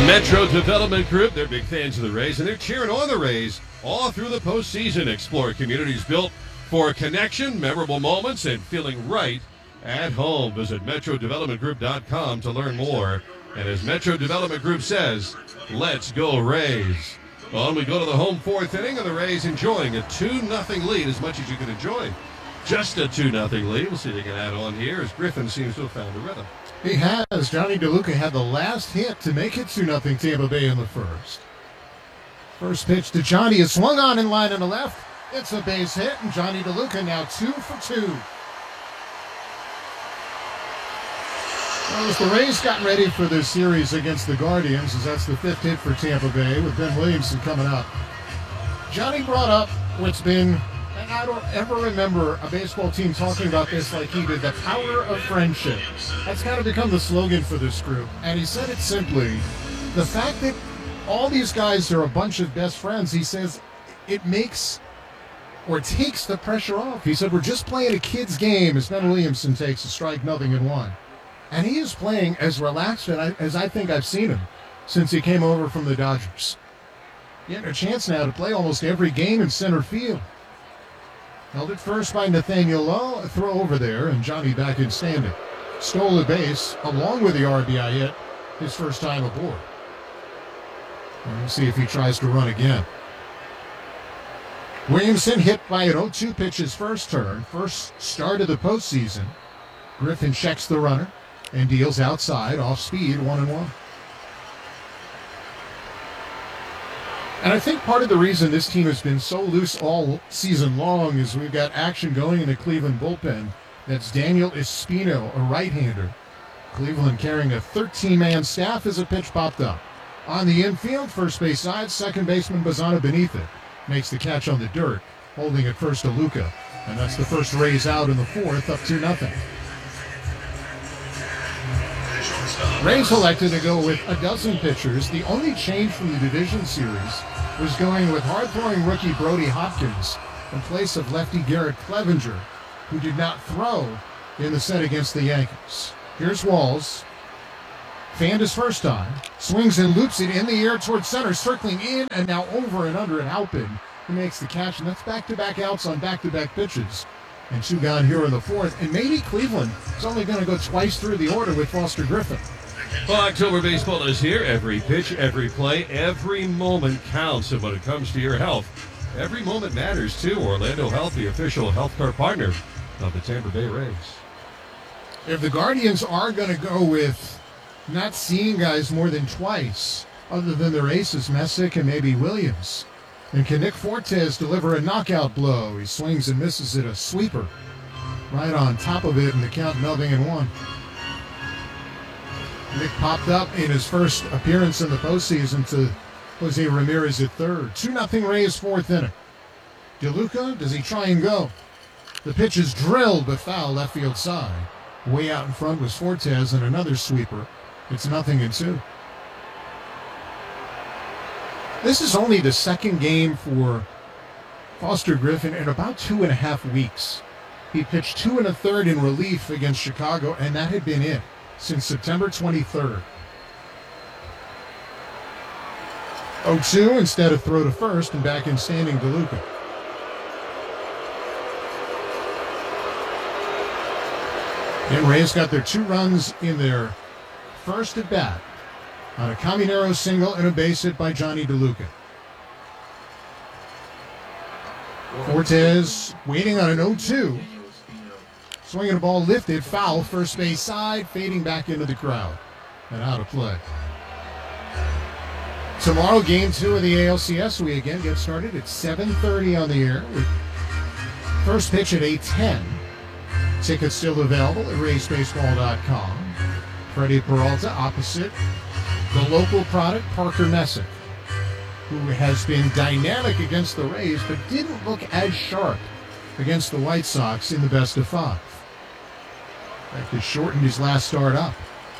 Metro Development Group, they're big fans of the Rays, and they're cheering on the Rays all through the postseason. Explore communities built for connection, memorable moments, and feeling right at home. Visit MetroDevelopmentGroup.com to learn more. And as Metro Development Group says, let's go Rays. On we go to the home fourth inning, and the Rays enjoying a 2-0 lead, as much as you can enjoy just a 2-0 lead. We'll see if they can add on here as Griffin seems to have found a rhythm. He has. Johnny DeLuca had the last hit to make it 2-0 Tampa Bay in the first. First pitch to Johnny is swung on in line on the left. It's a base hit, and Johnny DeLuca now 2 for 2. Well, as the Rays got ready for their series against the Guardians, as that's the 5th hit for Tampa Bay with Ben Williamson coming up, Johnny brought up what's been, and I don't ever remember a baseball team talking about this like he did, the power of friendship. That's kind of become the slogan for this group. And he said it simply, the fact that all these guys are a bunch of best friends, he says it makes or takes the pressure off. He said, we're just playing a kid's game as Ben Williamson takes a strike, 0-1. And he is playing as relaxed as I think I've seen him since he came over from the Dodgers. Getting a chance now to play almost every game in center field. Held it first by Nathaniel Lowe, a throw over there, and Johnny back in standing. Stole the base along with the RBI hit, his first time aboard. We'll see if he tries to run again. Williamson hit by an 0-2 pitch his first turn, first start of the postseason. Griffin checks the runner and deals outside, off speed, 1-1. And I think part of the reason this team has been so loose all season long is we've got action going in the Cleveland bullpen. That's Daniel Espino, a right-hander. Cleveland carrying a 13-man staff as a pitch popped up. On the infield, first base side, second baseman Bazzana beneath it. Makes the catch on the dirt, holding it first to Luca. And that's the first Rays out in the fourth, up 2-0. Rays elected to go with a dozen pitchers. The only change from the division series was going with hard-throwing rookie Brody Hopkins in place of lefty Garrett Clevenger, who did not throw in the set against the Yankees. Here's Walls. Fanned his first time. Swings and loops it in the air towards center, circling in and now over and under at Halpin. He makes the catch, and that's back-to-back outs on back-to-back pitches. And 2 gone here in the fourth. And maybe Cleveland is only going to go twice through the order with Foster Griffin. Well, October baseball is here. Every pitch, every play, every moment counts. And when it comes to your health, every moment matters too. Orlando Health, the official health care partner of the Tampa Bay Rays. If the Guardians are going to go with not seeing guys more than twice, other than their aces, Messick and maybe Williams, and can Nick Fortes deliver a knockout blow? He swings and misses it, a sweeper. Right on top of it, and the count 0-1. Nick popped up in his first appearance in the postseason to Jose Ramirez at third. 2-0 Rays, fourth inning. DeLuca, does he try and go? The pitch is drilled, but foul left field side. Way out in front was Fortes, and another sweeper. It's 0-2. This is only the second game for Foster Griffin in about 2.5 weeks. He pitched 2 1/3 in relief against Chicago, and that had been it since September 23rd. 0-2 instead of throw to first, and back in standing DeLuca. And Rays got their 2 runs in their first at bat on a Caminero single and a base hit by Johnny DeLuca. Fortes waiting on an 0-2. Swinging a ball lifted, foul, first base side, fading back into the crowd. And out of play. Tomorrow, game 2 of the ALCS. We again get started at 7:30 on the air with first pitch at 8:10. Tickets still available at RaysBaseball.com. Freddie Peralta opposite the local product, Parker Messick, who has been dynamic against the Rays but didn't look as sharp against the White Sox in the best of 5. In fact, it shortened his last start up.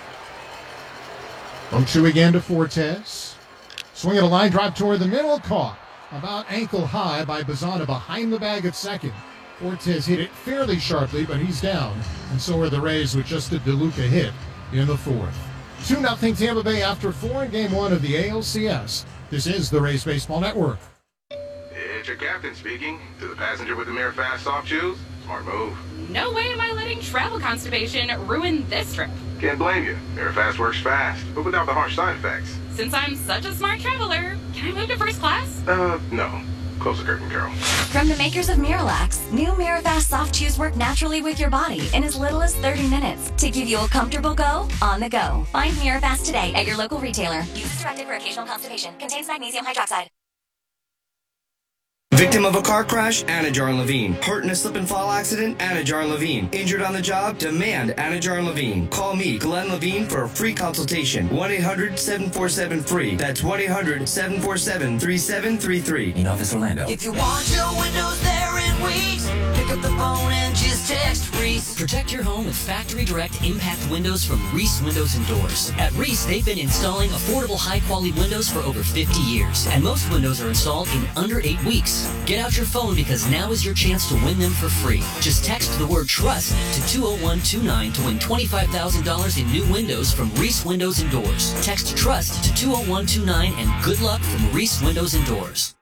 0-2 again to Fortes. Swinging a line drive toward the middle, caught about ankle high by Bazzana behind the bag at second. Fortes hit it fairly sharply, but he's down, and so are the Rays with just a DeLuca hit in the fourth. 2-0 Tampa Bay after 4 in Game 1 of the ALCS. This is the Rays Baseball Network. It's your captain speaking. To the passenger with the Mirror Fast soft shoes, smart move. No way am I letting travel constipation ruin this trip. Can't blame you. Mirror Fast works fast, but without the harsh side effects. Since I'm such a smart traveler, can I move to first class? No. Close the curtain, Carol. From the makers of Miralax, new Mirafast soft chews work naturally with your body in as little as 30 minutes to give you a comfortable go on the go. Find Mirafast today at your local retailer. Use as directed for occasional constipation. Contains magnesium hydroxide. Victim of a car crash? Anajar and Levine. Hurt in a slip and fall accident? Anajar and Levine. Injured on the job? Demand Anajar and Levine. Call me, Glenn Levine, for a free consultation. 1-800-747-FREE. That's 1-800-747-3733. In Office Orlando. If you want your windows there in weeks, pick up the phone and just text Reese. Protect your home with Factory Direct Impact Windows from Reese Windows and Doors. At Reese, they've been installing affordable, high-quality windows for over 50 years. And most windows are installed in under 8 weeks. Get out your phone because now is your chance to win them for free. Just text the word TRUST to 20129 to win $25,000 in new windows from Reese Windows and Doors. Text TRUST to 20129 and good luck from Reese Windows and Doors.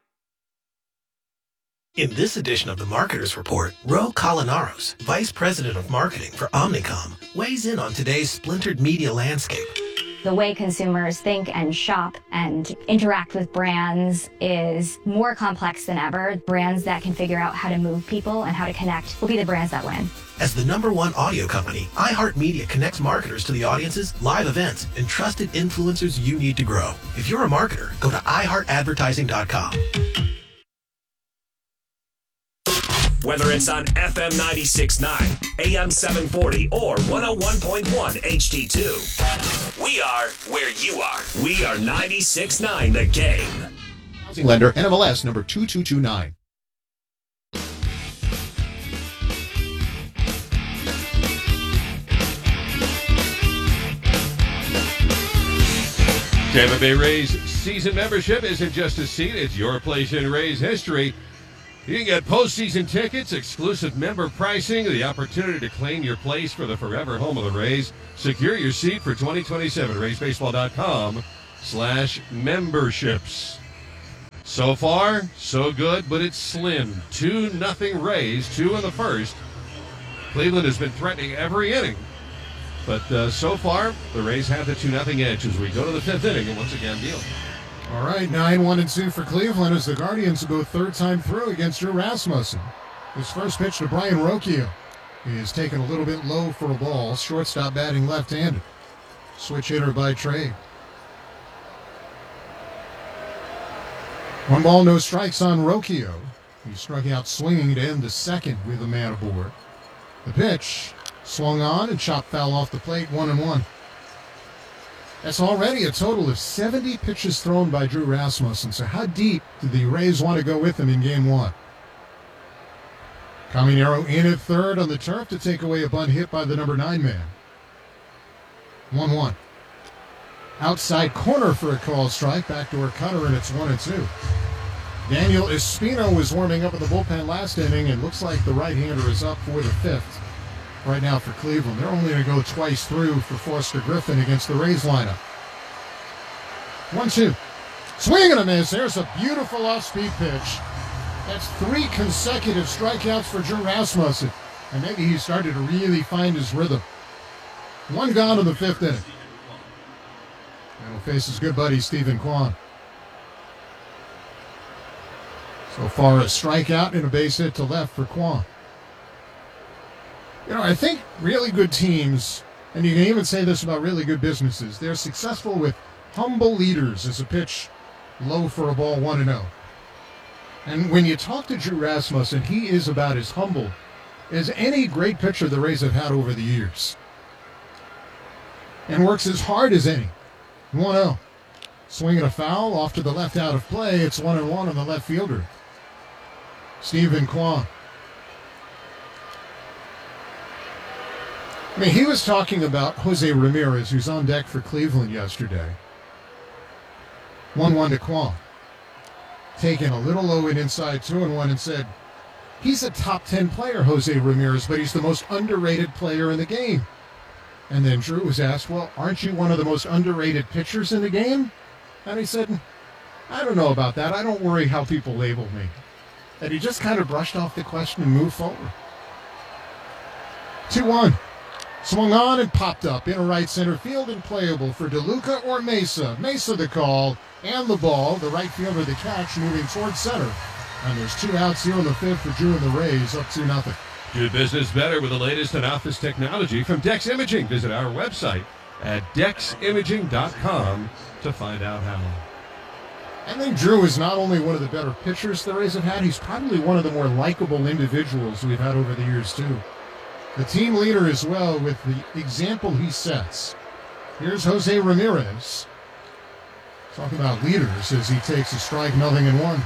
In this edition of the Marketers Report, Ro Colinaros, Vice President of Marketing for Omnicom, weighs in on today's splintered media landscape. The way consumers think and shop and interact with brands is more complex than ever. Brands that can figure out how to move people and how to connect will be the brands that win. As the #1 audio company, iHeartMedia connects marketers to the audiences, live events, and trusted influencers you need to grow. If you're a marketer, go to iHeartAdvertising.com. Whether it's on FM 96.9, AM 740, or 101.1 HD2. We are where you are. We are 96.9 The Game. Housing lender, NMLS number 2229. Tampa Bay Rays season membership isn't just a seat, it's your place in Rays history. You can get postseason tickets, exclusive member pricing, the opportunity to claim your place for the forever home of the Rays. Secure your seat for 2027 at RaysBaseball.com/memberships. So far, so good, but it's slim. 2-0 Rays, 2 in the first. Cleveland has been threatening every inning. But so far, the Rays have the 2-0 edge as we go to the 5th inning and once again deal. All right, 9-1-2 for Cleveland as the Guardians go third time through against Drew Rasmussen. His first pitch to Brian Rocchio. He is taken a little bit low for a ball. Shortstop batting left-handed. Switch hitter by trade. 1 ball, no strikes on Rocchio. He struck out swinging to end the second with a man aboard. The pitch swung on and chopped foul off the plate, 1-1. That's already a total of 70 pitches thrown by Drew Rasmussen. So how deep do the Rays want to go with him in Game 1? Caminero in at third on the turf to take away a bunt hit by the number 9 man. 1-1. Outside corner for a called strike. Backdoor cutter, and it's 1-2. Daniel Espino was warming up in the bullpen last inning, and looks like the right-hander is up for the 5th. Right now for Cleveland. They're only going to go twice through for Foster Griffin against the Rays lineup. 1-2. Swing and a miss. There's a beautiful off-speed pitch. That's 3 consecutive strikeouts for Drew Rasmussen. And maybe he started to really find his rhythm. 1 gone in the 5th inning. And he'll face his good buddy Stephen Kwan. So far a strikeout and a base hit to left for Kwan. You know, I think really good teams, and you can even say this about really good businesses, they're successful with humble leaders as a pitch low for a ball 1-0. And when you talk to Drew Rasmussen, he is about as humble as any great pitcher the Rays have had over the years. And works as hard as any. 1-0. Swinging a foul off to the left out of play. It's 1-1 on the left fielder. Stephen Kwan. I mean, he was talking about Jose Ramirez, who's on deck for Cleveland yesterday. 1-1 to Kwan. Taken a little low and inside 2-1 and said, he's a top 10 player, Jose Ramirez, but he's the most underrated player in the game. And then Drew was asked, well, aren't you one of the most underrated pitchers in the game? And he said, I don't know about that. I don't worry how people label me. And he just kind of brushed off the question and moved forward. 2-1. Swung on and popped up in right center field and playable for DeLuca or Mesa. Mesa the call and the ball. The right fielder the catch moving towards center. And there's 2 outs here in the 5th for Drew and the Rays, up 2-0. Do business better with the latest in office technology from Dex Imaging. Visit our website at deximaging.com to find out how. I think Drew is not only one of the better pitchers the Rays have had, he's probably one of the more likable individuals we've had over the years, too. The team leader as well with the example he sets. Here's Jose Ramirez. Talk about leaders as he takes a strike, 0-1.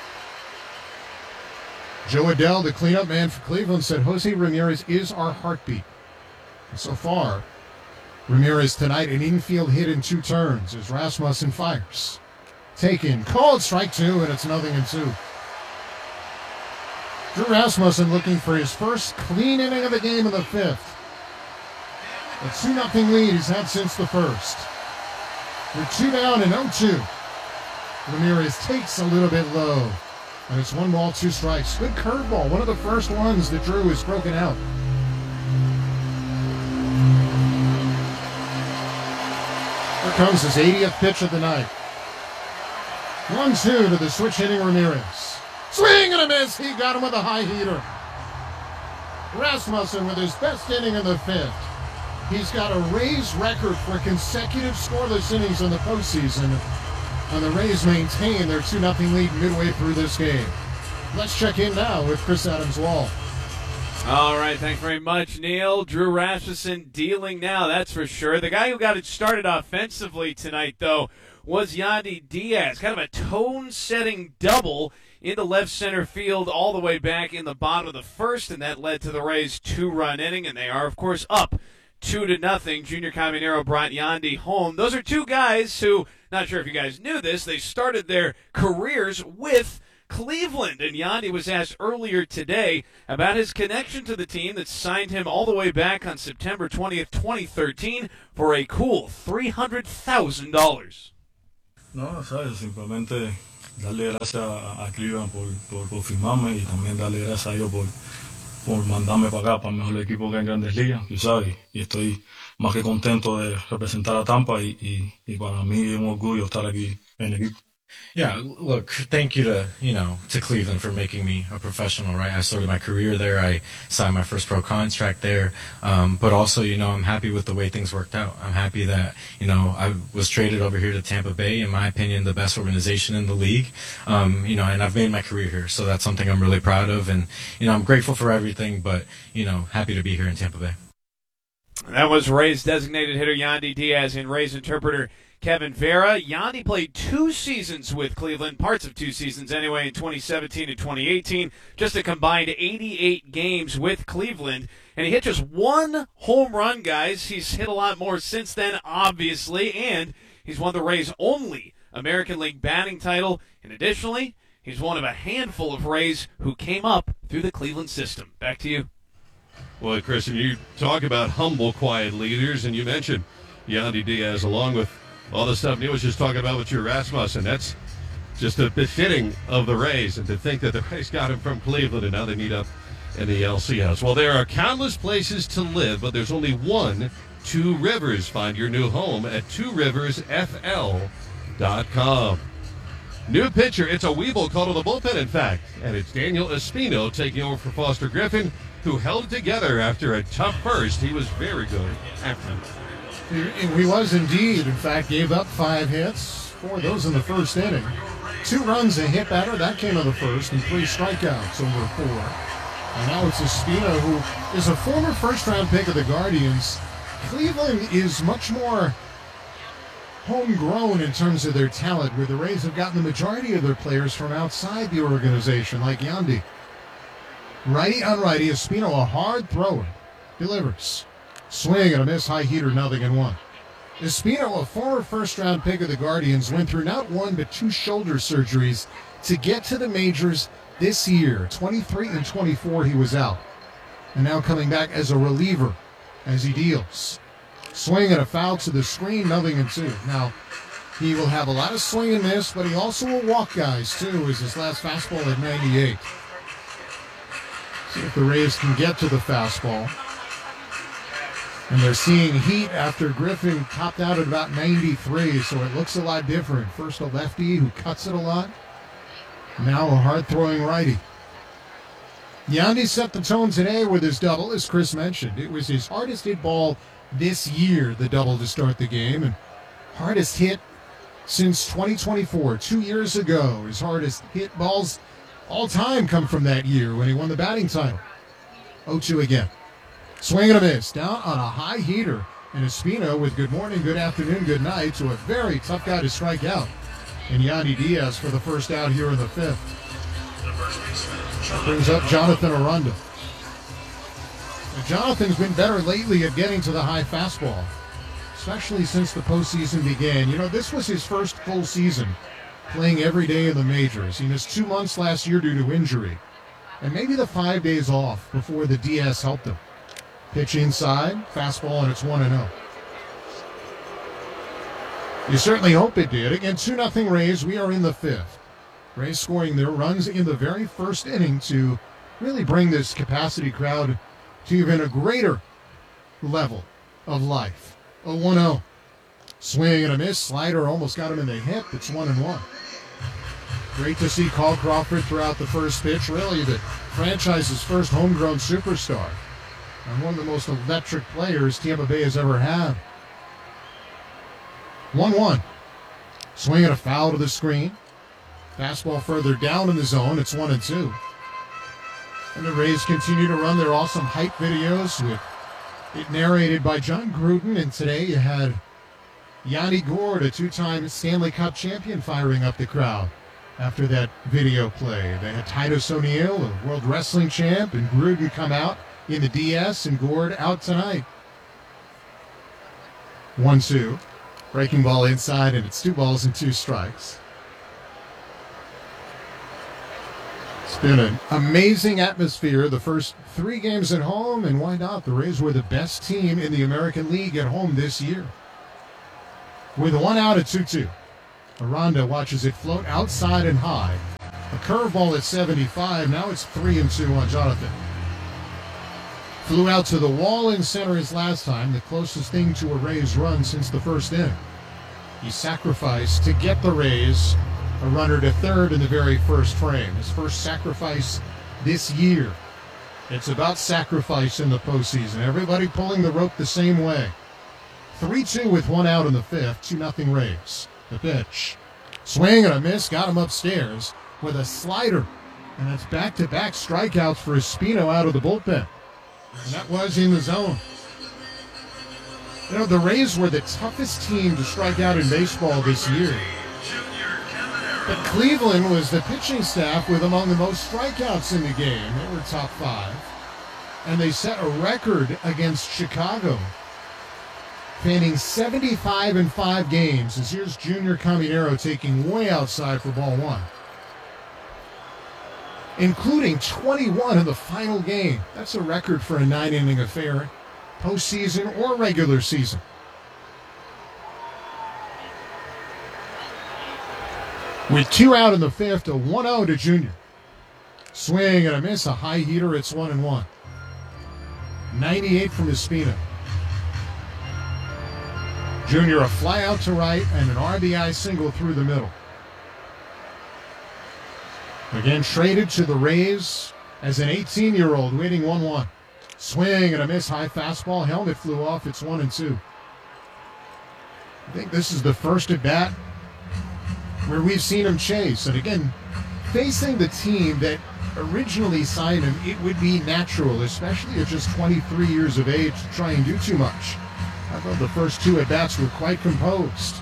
Joe Adell, the cleanup man for Cleveland, said Jose Ramirez is our heartbeat. And so far, Ramirez tonight an infield hit in 2 turns as Rasmussen fires. Taken, called strike 2, and it's 0-2. Drew Rasmussen looking for his first clean inning of the game in the 5th. A 2-0 lead he's had since the 1st. We're 2 down and 0-2. Ramirez takes a little bit low. And it's 1 ball, 2 strikes. Good curveball. One of the first ones that Drew has broken out. Here comes his 80th pitch of the night. 1-2 to the switch hitting Ramirez. Swing and a miss. He got him with a high heater. Rasmussen with his best inning in the 5th. He's got a Rays record for consecutive scoreless innings in the postseason. And the Rays maintain their 2-0 lead midway through this game. Let's check in now with Chris Adams-Wall. All right, thanks very much, Neil. Drew Rasmussen dealing now, that's for sure. The guy who got it started offensively tonight, though, was Yandy Diaz. Kind of a tone-setting double into left center field all the way back in the bottom of the 1st, and that led to the Rays' 2-run inning, and they are, of course, up 2-0. Junior Caminero brought Yandy home. Those are 2 guys who, not sure if you guys knew this, they started their careers with Cleveland. And Yandy was asked earlier today about his connection to the team that signed him all the way back on September 20th, 2013 for a cool $300,000. No, sabes, simplemente darle gracias a Cleveland por firmarme y también darle gracias a ellos por mandarme para acá, para el mejor equipo que hay en Grandes Ligas, tú sabes, y estoy más que contento de representar a Tampa y para mí es un orgullo estar aquí en el equipo. Yeah, look, thank you to Cleveland for making me a professional, right? I started my career there. I signed my first pro contract there. But also, I'm happy with the way things worked out. I'm happy that, I was traded over here to Tampa Bay, in my opinion, the best organization in the league. And I've made my career here. So that's something I'm really proud of. And, I'm grateful for everything, but, happy to be here in Tampa Bay. That was Rays designated hitter Yandy Diaz and Rays interpreter Kevin Vera. Yandy played 2 seasons with Cleveland, parts of 2 seasons anyway, in 2017 and 2018, just a combined 88 games with Cleveland. And he hit just 1 home run, guys. He's hit a lot more since then, obviously, and he's won the Rays' only American League batting title. And additionally, he's one of a handful of Rays who came up through the Cleveland system. Back to you. Well, Christian, you talk about humble, quiet leaders, and you mentioned Yandy Diaz along with all the stuff Neil was just talking about with Drew Rasmussen. That's just a befitting of the Rays, and to think that the Rays got him from Cleveland and now they meet up in the LC House. Well, there are countless places to live, but there's only one, Two Rivers. Find your new home at tworiversfl.com. New pitcher, it's a Weeble call to the bullpen, in fact, and it's Daniel Espino taking over for Foster Griffin, who held it together after a tough first. He was very good after. He was indeed. In fact, gave up 5 hits, 4 of those in the 1st inning. 2 runs, a hit batter, that came in the 1st, and 3 strikeouts over 4. And now it's Espino, who is a former first-round pick of the Guardians. Cleveland is much more homegrown in terms of their talent, where the Rays have gotten the majority of their players from outside the organization, like Yandy. Righty on righty, Espino, a hard thrower, delivers. Swing and a miss, high heater, 0-1. Espino, a former first-round pick of the Guardians, went through not 1 but 2 shoulder surgeries to get to the majors this year. 23 and 24 he was out. And now coming back as a reliever as he deals. Swing and a foul to the screen, 0-2. Now, he will have a lot of swing and miss, but he also will walk guys, too, as his last fastball at 98. See if the Rays can get to the fastball. And they're seeing heat after Griffin topped out at about 93, so it looks a lot different. First a lefty who cuts it a lot. Now a hard-throwing righty. Yandy set the tone today with his double, as Chris mentioned. It was his hardest hit ball this year, the double to start the game, and hardest hit since 2024, 2 years ago. His hardest hit balls all time come from that year when he won the batting title. 0-2 again. Swing and a miss, down on a high heater, and Espino with good morning, good afternoon, good night to a very tough guy to strike out. And Yandy Diaz for the first out here in the fifth. Brings up Jonathan Aranda. Now, Jonathan's been better lately at getting to the high fastball, especially since the postseason began. You know, this was his first full season playing every day in the majors. He missed 2 months last year due to injury, and maybe the 5 days off before the DS helped him. Pitch inside, fastball, and it's 1-0. You certainly hope it did. Again, 2-0 Rays. We are in the fifth. Rays scoring their runs in the very first inning to really bring this capacity crowd to even a greater level of life. 0-1-0. Swing and a miss. Slider almost got him in the hip. It's 1-1. Great to see Carl Crawford throughout the first pitch. Really the franchise's first homegrown superstar. And one of the most electric players Tampa Bay has ever had. 1-1. Swing and a foul to the screen. Fastball further down in the zone. It's 1-2. And the Rays continue to run their awesome hype videos with it narrated by John Gruden. And today you had Yanni Gourde, a two-time Stanley Cup champion, firing up the crowd after that video play. They had Titus O'Neil, a World Wrestling champ, and Gruden come out in the DS, and Gourde out tonight. 1-2. Breaking ball inside, and it's 2 balls and 2 strikes. It's been an amazing atmosphere the first 3 games at home, and why not? The Rays were the best team in the American League at home this year. With 1 out at 2-2. Aranda watches it float outside and high. A curveball at 75. Now it's 3-2 on Jonathan. Flew out to the wall in center his last time, the closest thing to a Rays run since the first inning. He sacrificed to get the Rays a runner to third in the very first frame. His first sacrifice this year. It's about sacrifice in the postseason. Everybody pulling the rope the same way. 3-2 with 1 out in the fifth. 2-0 Rays. The pitch. Swing and a miss. Got him upstairs with a slider. And that's back-to-back strikeouts for Espino out of the bullpen. And that was in the zone. You know, the Rays were the toughest team to strike out in baseball this year. But Cleveland was the pitching staff with among the most strikeouts in the game. They were top 5. And they set a record against Chicago, fanning 75 in 5 games. As here's Junior Caminero taking way outside for ball 1. Including 21 in the final game. That's a record for a 9-inning affair, postseason or regular season. With 2 out in the fifth, a 1-0 to Junior. Swing and a miss, a high heater, it's 1-1. 98 from Espino. Junior a fly out to right and an RBI single through the middle. Again, traded to the Rays as an 18-year-old, waiting 1-1. Swing and a miss, high fastball. Helmet flew off. It's 1-2. I think this is the first at bat where we've seen him chase. And again, facing the team that originally signed him, it would be natural, especially at just 23 years of age, to try and do too much. I thought the first 2 at bats were quite composed.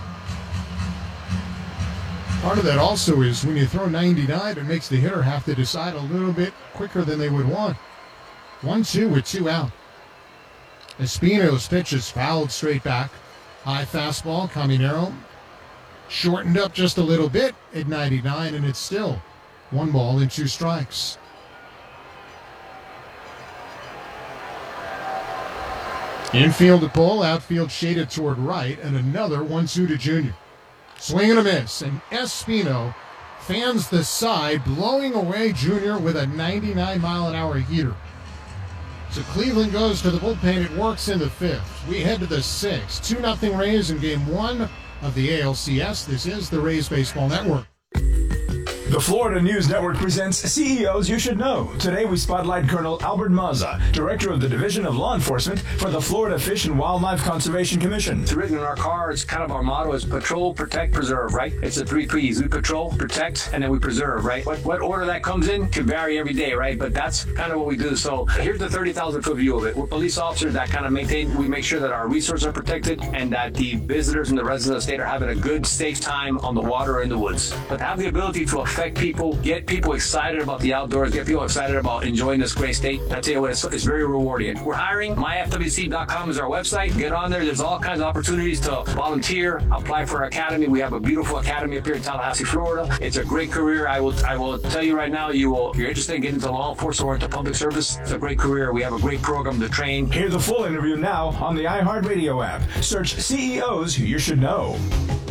Part of that also is when you throw 99, it makes the hitter have to decide a little bit quicker than they would want. 1-2 with 2 out. Espino's pitch is fouled straight back. High fastball, Caminero shortened up just a little bit at 99, and it's still 1 ball and 2 strikes. Infield to pull, outfield shaded toward right, and another 1-2 to Junior. Swing and a miss, and Espino fans the side, blowing away Junior with a 99-mile-an-hour heater. So Cleveland goes to the bullpen. It works in the fifth. We head to the sixth. 2-0 Rays in Game 1 of the ALCS. This is the Rays Baseball Network. The Florida News Network presents CEOs You Should Know. Today we spotlight Colonel Albert Mazza, Director of the Division of Law Enforcement for the Florida Fish and Wildlife Conservation Commission. It's written in our car. It's kind of our motto is patrol, protect, preserve, right? It's the 3 P's. We patrol, protect, and then we preserve, right? What order that comes in can vary every day, right? But that's kind of what we do. So here's the 30,000-foot view of it. We're police officers that kind of we make sure that our resources are protected and that the visitors and the residents of the state are having a good, safe time on the water or in the woods. But to have the ability to affect people, get people excited about the outdoors, get people excited about enjoying this great state. I tell you what, it's very rewarding. We're hiring. myfwc.com is our website. Get on there. There's all kinds of opportunities to volunteer, apply for our academy. We have a beautiful academy up here in Tallahassee, Florida. It's a great career. I will tell you right now, if you're interested in getting into law enforcement or into public service, it's a great career. We have a great program to train. Hear the full interview now on the iHeartRadio app. Search CEOs You Should Know.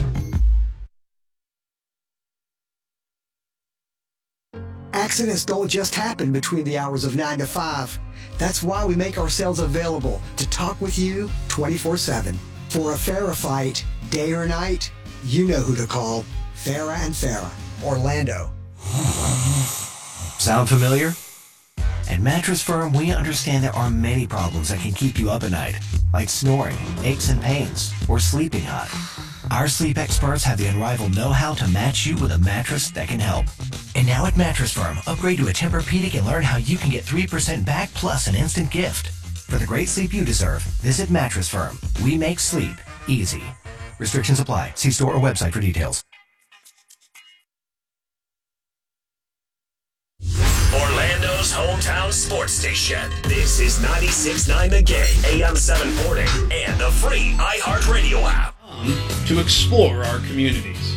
Accidents don't just happen between the hours of 9 to 5. That's why we make ourselves available to talk with you 24/7. For a Farah fight, day or night, you know who to call. Farah and Farah, Orlando. Sound familiar? At Mattress Firm, we understand there are many problems that can keep you up at night, like snoring, aches and pains, or sleeping hot. Our sleep experts have the unrivaled know-how to match you with a mattress that can help. And now at Mattress Firm, upgrade to a Tempur-Pedic and learn how you can get 3% back plus an instant gift. For the great sleep you deserve, visit Mattress Firm. We make sleep easy. Restrictions apply. See store or website for details. Orlando's hometown sports station. This is 96.9 The Game, AM 740, and the free iHeartRadio app. To explore our communities.